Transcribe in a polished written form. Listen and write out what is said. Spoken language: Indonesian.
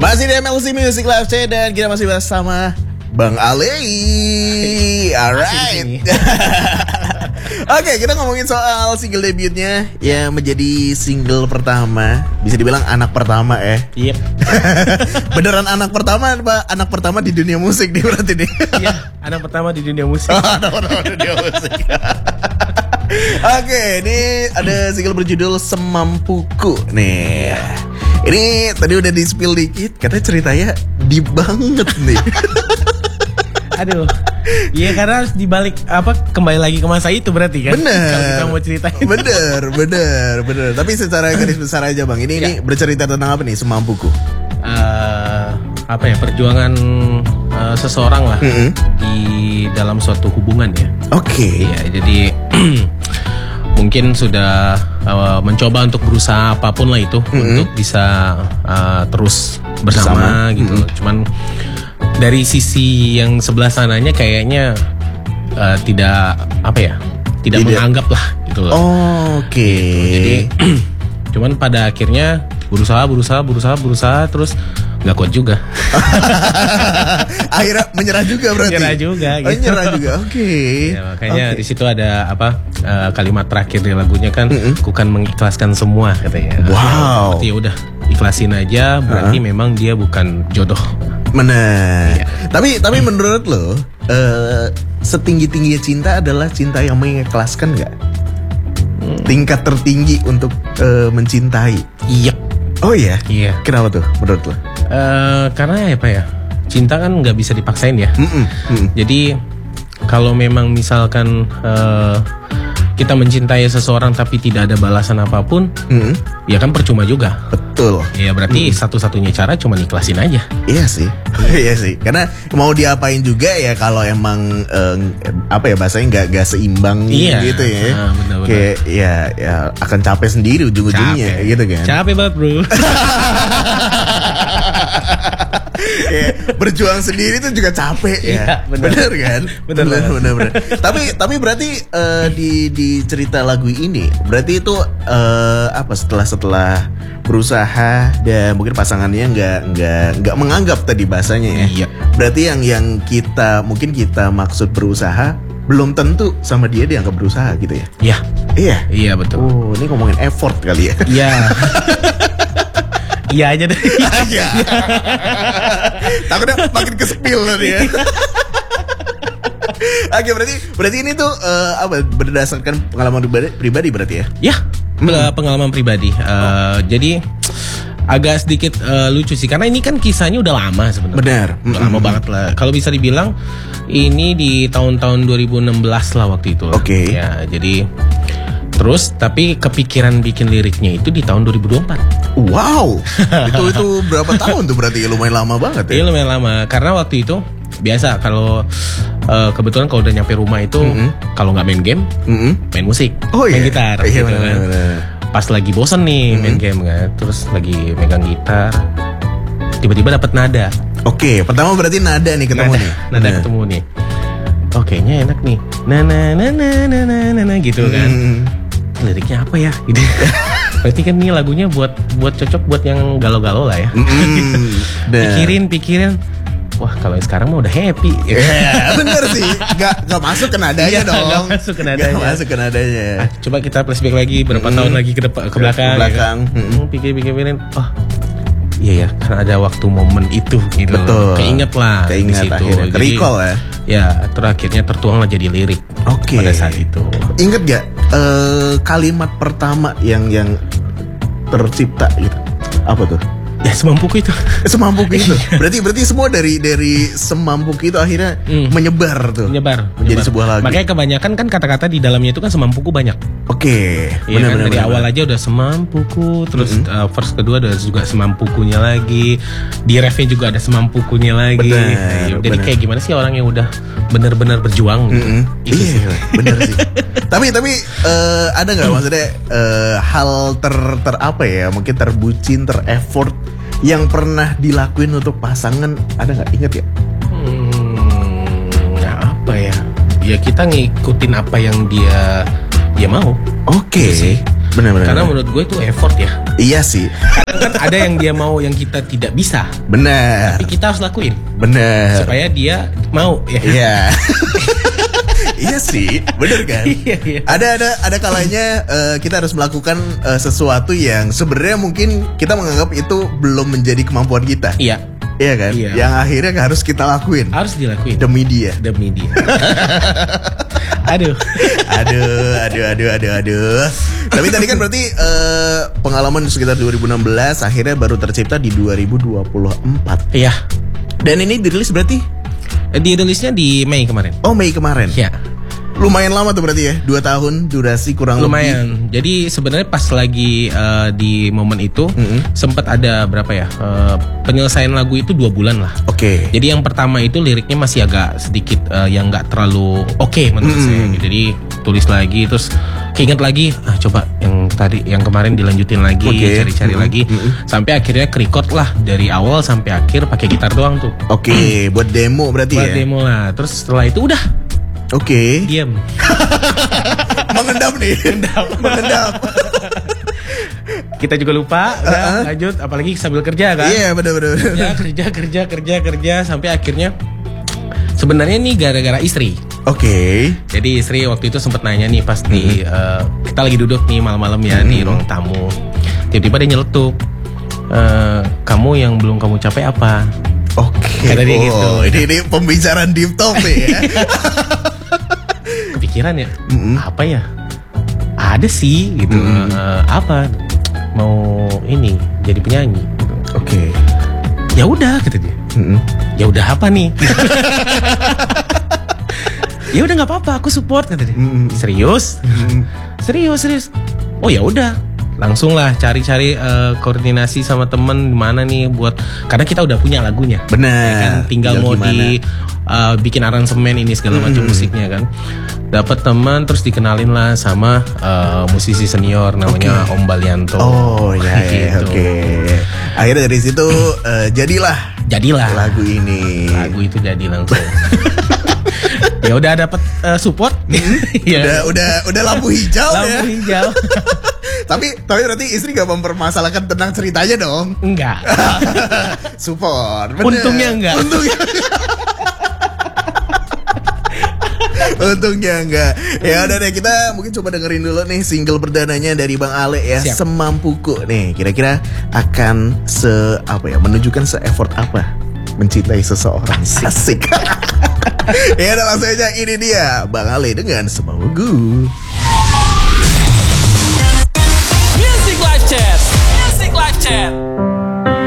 Masih di MLC Music Live Chat dan kita masih bersama Bang Alei. Alright. Oke, kita ngomongin soal single debutnya yang menjadi single pertama. Bisa dibilang anak pertama ya. Yep. Beneran anak pertama Pak? Anak pertama di dunia musik nih berarti nih. Iya, anak pertama di dunia musik. Anak pertama di dunia musik. Oke, ini ada single berjudul Semampuku nih. Ini tadi udah di-spill dikit, katanya ceritanya deep banget nih. Aduh. Iya, karena harus dibalik kembali lagi ke masa itu berarti kan. Bener. Kalau kita mau ceritain. Bener. Tapi secara garis besar aja Bang. Ini bercerita tentang apa nih Semampuku? Perjuangan seseorang lah di dalam suatu hubungan ya. Oke. Iya, jadi mungkin sudah mencoba untuk berusaha apapun lah itu untuk bisa terus bersama gitu. Cuman dari sisi yang sebelah sananya kayaknya tidak menganggap lah gitu loh. Oke. Gitu. Jadi cuman pada akhirnya berusaha terus nggak kuat juga. Akhirnya menyerah juga berarti. Menyerah juga. Gitu. Oh, menyerah juga. Oke. Ya, makanya di situ ada kalimat terakhir di lagunya kan, ku kan mengikhlaskan semua katanya. Wow. Ya udah ikhlasin aja. Berarti memang dia bukan jodoh. Benar. Iya. Tapi menurut lo setinggi-tingginya cinta adalah cinta yang mengikhlaskan nggak? Tingkat tertinggi untuk mencintai. Iya. Oh iya. Iya. Kenapa tuh menurut lo? Karena apa ya? Cinta kan nggak bisa dipaksain ya. Jadi kalau memang misalkan kita mencintai seseorang tapi tidak ada balasan apapun, ya kan percuma juga. Betul. Ya berarti satu-satunya cara cuma ikhlasin aja. Iya sih. Iya sih. Karena mau diapain juga ya kalau emang bahasanya nggak seimbang gitu ya. Benar-benar. Kayak ya akan capek sendiri ujung-ujungnya gitu kan. Capek banget bro. Kayak berjuang sendiri tuh juga capek ya. Bener kan? Bener. Tapi berarti di cerita lagu ini berarti itu setelah berusaha dan mungkin pasangannya nggak menganggap tadi bahasanya ya. Iya. Berarti yang kita maksud berusaha belum tentu sama dia dianggap berusaha gitu ya. Iya. Iya. Iya betul. Oh, ini ngomongin effort kali ya. Iya. Iya aja deh. Iya. Takutnya makin ke-spill tadi ya. Oke, berarti ini tuh berdasarkan pengalaman pribadi berarti ya? Ya, pengalaman pribadi. Jadi agak sedikit lucu sih karena ini kan kisahnya udah lama sebenarnya. Benar. Udah lama banget lah. Kalau bisa dibilang ini di tahun-tahun 2016 lah waktu itu. Oke. Ya, jadi terus tapi kepikiran bikin liriknya itu di tahun 2024. Wow. itu berapa tahun tuh berarti? Lumayan lama banget ya. Iya, lumayan lama karena waktu itu biasa kalau kebetulan kalau udah nyampe rumah itu kalau nggak main game, main musik, main gitar gitu kan. Pas lagi bosen nih main game kan, terus lagi megang gitar, tiba-tiba dapat nada. Oke, pertama berarti nada nih ketemu nih. Nada ketemu nih. Oh, kayaknya enak nih. Na gitu kan. Liriknya apa ya? Gitu. Berarti kan nih lagunya buat cocok buat yang galau-galau lah ya. Pikirin. Wah, kalau yang sekarang mah udah happy. Yeah, bener sih. Gak masuk ke nadanya dong. Gak masuk ke nadanya. Coba kita flashback lagi berapa tahun lagi ke belakang. Ya. Pikirin. Oh, iya ya, karena ada waktu momen itu gitu. Betul. Keinget di situ. Akhirnya. Recall ya. Ya, terakhirnya tertuang lah jadi lirik. Oke. Pada saat itu. Ingat gak kalimat pertama yang tercipta gitu? Apa tuh? Ya, semampuku itu. Semampuku itu. Berarti semua dari semampuku itu akhirnya menyebar menjadi sebuah lagu. Makanya kebanyakan kan kata-kata di dalamnya itu kan semampuku banyak. Oke. Iya kan dari awal aja udah semampuku, terus verse kedua ada juga semampukunya lagi. Di refnya juga ada semampukunya lagi. Jadi kayak gimana sih orang yang udah benar-benar berjuang gitu. Iya, bener sih. Tapi ada nggak maksudnya hal apa ya? Mungkin terbucin, tereffort yang pernah dilakuin untuk pasangan, ada nggak? Ingat ya? Apa ya? Ya kita ngikutin apa yang dia mau. Oke. Benar. Karena menurut gue itu effort ya. Iya sih. Kadang kan ada yang dia mau yang kita tidak bisa. Benar. Tapi kita harus lakuin. Benar. Supaya dia mau ya. Iya. Iya sih, bener kan? Iya. Ada kalanya kita harus melakukan sesuatu yang sebenarnya mungkin kita menganggap itu belum menjadi kemampuan kita. Iya. Iya kan? Iya. Yang akhirnya harus kita lakuin. Harus dilakuin. Demi dia. Aduh. Tapi tadi kan berarti pengalaman sekitar 2016 akhirnya baru tercipta di 2024. Iya. Dan ini dirilis berarti? Dirilisnya di Mei kemarin. Oh, Mei kemarin. Ya. Lumayan lama tuh berarti ya, 2 tahun durasi kurang lumayan. lebih. Jadi sebenarnya pas lagi di momen itu sempat ada berapa ya penyelesaian lagu itu 2 bulan lah. Oke. Jadi yang pertama itu liriknya masih agak sedikit yang nggak terlalu oke menurut saya. Jadi tulis lagi terus keinget lagi, coba yang kemarin dilanjutin lagi, cari-cari lagi sampai akhirnya record lah dari awal sampai akhir pakai gitar doang tuh. Oke, buat demo berarti buat ya. Demo lah. Terus setelah itu udah. Oke. Diam. Mengendam nih. Mengendam. Kita juga lupa, udah lanjut, apalagi sambil kerja kan. Iya, benar. Kerja sampai akhirnya sebenarnya ini gara-gara istri. Oke. Jadi istri waktu itu sempat nanya nih pas di kita lagi duduk nih malam-malam ya di ruang tamu. Tiba-tiba dia nyeletuk, kamu yang belum kamu capai apa? Oke. Kata dia gitu. Ini pembicaraan deep talk nih ya. Kepikiran ya, apa ya? Ada sih gitu. Apa? Mau ini jadi penyanyi. Gitu. Oke. Ya udah kata dia. Ya udah apa nih? Ya udah nggak apa-apa, aku support kata dia. Serius? Serius. Oh ya udah. Langsung lah cari-cari koordinasi sama temen gimana nih buat, karena kita udah punya lagunya. Benar. Ya kan tinggal mau gimana? bikin aransemen ini segala macam musiknya kan. Dapat teman terus dikenalin lah sama musisi senior namanya Om Balianto. Oh ya, gitu. Oke. Akhirnya dari situ jadilah lagu ini. Lagu itu jadi langsung. Ya udah dapat support. Ya. Udah lampu hijau ya. Lampu hijau. Tapi berarti istri gak mempermasalahkan tentang ceritanya dong? Enggak. Support. Bener. Untungnya enggak. Untungnya enggak. Ya udah deh, kita mungkin coba dengerin dulu nih single perdananya dari Bang Ale ya. Siap. Semampuku nih. Kira-kira akan menunjukkan se-effort apa mencintai seseorang. Asik. Ya udah langsung aja, ini dia Bang Ale dengan Semampuku. Music Live Chat.